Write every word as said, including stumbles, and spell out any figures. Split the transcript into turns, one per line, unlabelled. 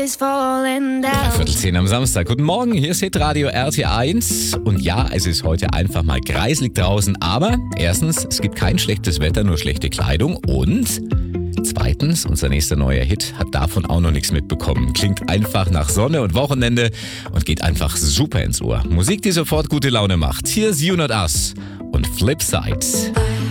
is falling down.
Viertel zehn am Samstag. Guten Morgen, hier ist Hitradio R T eins. Und ja, es ist heute einfach mal greiselig draußen. Aber erstens, es gibt kein schlechtes Wetter, nur schlechte Kleidung. Und zweitens, unser nächster neuer Hit hat davon auch noch nichts mitbekommen. Klingt einfach nach Sonne und Wochenende und geht einfach super ins Ohr. Musik, die sofort gute Laune macht. Hier ist You Not Us und Flipside.